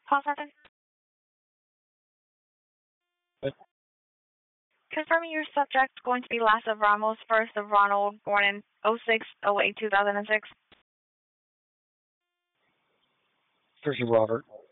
Call center. Confirming your subject going to be last of Ramos, first of Ronald, born in 06/08/2006. First of Robert.